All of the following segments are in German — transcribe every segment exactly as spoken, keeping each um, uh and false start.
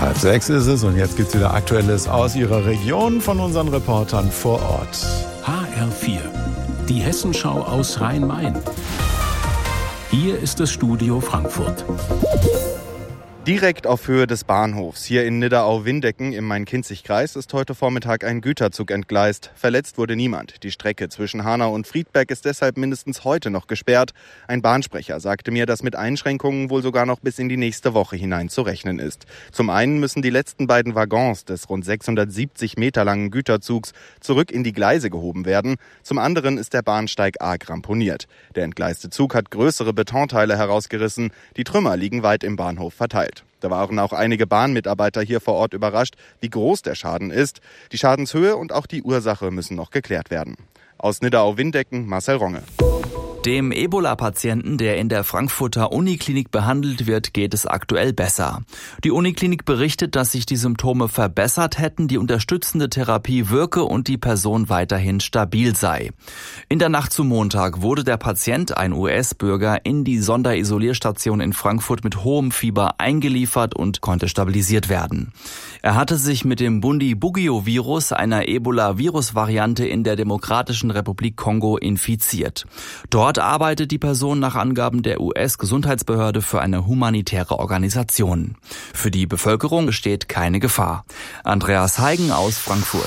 Halb sechs ist es und jetzt gibt's wieder Aktuelles aus Ihrer Region von unseren Reportern vor Ort. H R vier, die Hessenschau aus Rhein-Main. Hier ist das Studio Frankfurt. Direkt auf Höhe des Bahnhofs, hier in Nidderau-Windecken im Main-Kinzig-Kreis, ist heute Vormittag ein Güterzug entgleist. Verletzt wurde niemand. Die Strecke zwischen Hanau und Friedberg ist deshalb mindestens heute noch gesperrt. Ein Bahnsprecher sagte mir, dass mit Einschränkungen wohl sogar noch bis in die nächste Woche hinein zu rechnen ist. Zum einen müssen die letzten beiden Waggons des rund sechshundertsiebzig Meter langen Güterzugs zurück in die Gleise gehoben werden. Zum anderen ist der Bahnsteig arg ramponiert. Der entgleiste Zug hat größere Betonteile herausgerissen. Die Trümmer liegen weit im Bahnhof verteilt. Da waren auch einige Bahnmitarbeiter hier vor Ort überrascht, wie groß der Schaden ist. Die Schadenshöhe und auch die Ursache müssen noch geklärt werden. Aus Nidderau-Windecken, Marcel Ronge. Dem Ebola-Patienten, der in der Frankfurter Uniklinik behandelt wird, geht es aktuell besser. Die Uniklinik berichtet, dass sich die Symptome verbessert hätten, die unterstützende Therapie wirke und die Person weiterhin stabil sei. In der Nacht zum Montag wurde der Patient, ein U S-Bürger, in die Sonderisolierstation in Frankfurt mit hohem Fieber eingeliefert und konnte stabilisiert werden. Er hatte sich mit dem Bundibugyo-Virus, einer Ebola-Virus-Variante in der Demokratischen Republik Kongo, infiziert. Dort arbeitet die Person nach Angaben der U S-Gesundheitsbehörde für eine humanitäre Organisation. Für die Bevölkerung besteht keine Gefahr. Andreas Heigen aus Frankfurt.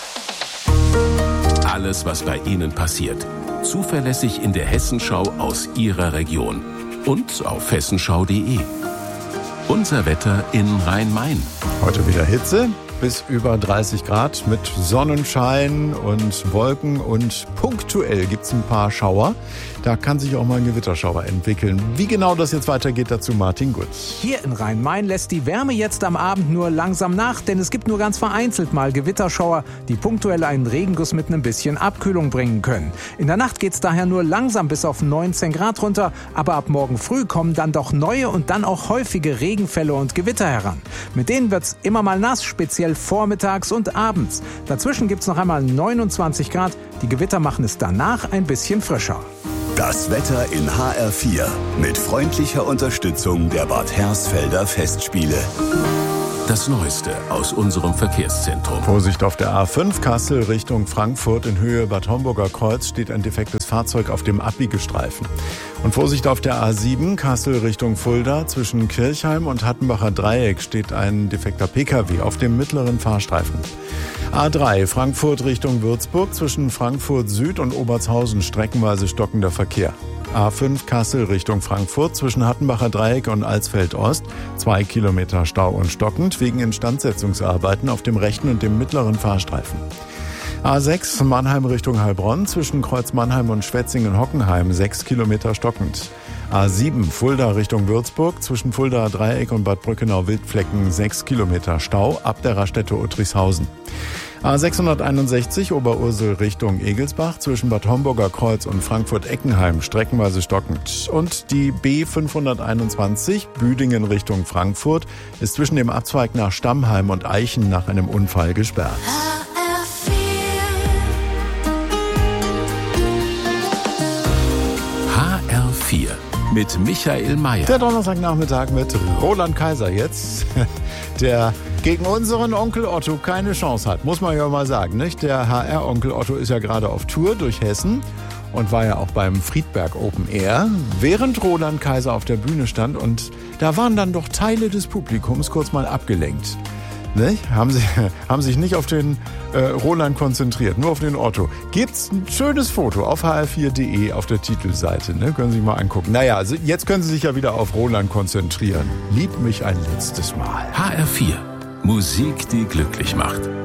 Alles, was bei Ihnen passiert, zuverlässig in der Hessenschau aus Ihrer Region und auf hessenschau punkt de. Unser Wetter in Rhein-Main. Heute wieder Hitze bis über dreißig Grad mit Sonnenschein und Wolken und punktuell gibt's ein paar Schauer. Da kann sich auch mal ein Gewitterschauer entwickeln. Wie genau das jetzt weitergeht, dazu Martin Gutz. Hier in Rhein-Main lässt die Wärme jetzt am Abend nur langsam nach, denn es gibt nur ganz vereinzelt mal Gewitterschauer, die punktuell einen Regenguss mit ein bisschen Abkühlung bringen können. In der Nacht geht's daher nur langsam bis auf neunzehn Grad runter, aber ab morgen früh kommen dann doch neue und dann auch häufige Regenfälle und Gewitter heran. Mit denen wird's immer mal nass, speziell vormittags und abends. Dazwischen gibt's noch einmal neunundzwanzig Grad. Die Gewitter machen es danach ein bisschen frischer. Das Wetter in H R vier mit freundlicher Unterstützung der Bad Hersfelder Festspiele. Das Neueste aus unserem Verkehrszentrum. Vorsicht auf der A fünf Kassel Richtung Frankfurt in Höhe Bad Homburger Kreuz steht ein defektes Fahrzeug auf dem Abbiegestreifen. Und Vorsicht auf der A sieben Kassel Richtung Fulda zwischen Kirchheim und Hattenbacher Dreieck steht ein defekter P K W auf dem mittleren Fahrstreifen. A drei Frankfurt Richtung Würzburg zwischen Frankfurt Süd und Obertshausen streckenweise stockender Verkehr. A fünf Kassel Richtung Frankfurt zwischen Hattenbacher Dreieck und Alsfeld Ost. Zwei Kilometer Stau und stockend wegen Instandsetzungsarbeiten auf dem rechten und dem mittleren Fahrstreifen. A sechs Mannheim Richtung Heilbronn zwischen Kreuz Mannheim und Schwetzingen-Hockenheim. Sechs Kilometer stockend. A sieben Fulda Richtung Würzburg zwischen Fulda Dreieck und Bad Brückenau-Wildflecken. Sechs Kilometer Stau ab der Raststätte Uttrichshausen. A sechshunderteinundsechzig Oberursel Richtung Egelsbach zwischen Bad Homburger Kreuz und Frankfurt-Eckenheim streckenweise stockend. Und die B fünfhunderteinundzwanzig Büdingen Richtung Frankfurt ist zwischen dem Abzweig nach Stammheim und Eichen nach einem Unfall gesperrt. H R vier mit Michael Mayer. Der Donnerstagnachmittag mit Roland Kaiser jetzt, der gegen unseren Onkel Otto keine Chance hat, muss man ja mal sagen, nicht? Der H R-Onkel Otto ist ja gerade auf Tour durch Hessen und war ja auch beim Friedberg Open Air, während Roland Kaiser auf der Bühne stand und da waren dann doch Teile des Publikums kurz mal abgelenkt. Nicht? Haben, sie, haben sich nicht auf den äh, Roland konzentriert, nur auf den Otto. Gibt's ein schönes Foto auf h r vier punkt de auf der Titelseite, ne? Können Sie sich mal angucken. Naja, also jetzt können Sie sich ja wieder auf Roland konzentrieren. Lieb mich ein letztes Mal. H R vier. Musik, die glücklich macht.